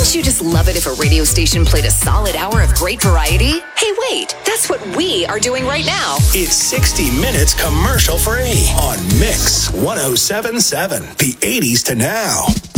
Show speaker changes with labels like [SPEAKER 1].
[SPEAKER 1] Wouldn't you just love it if a radio station played a solid hour of great variety? Hey, wait, that's what we are doing right now.
[SPEAKER 2] It's 60 Minutes commercial free on Mix 107.7, the 80s to now.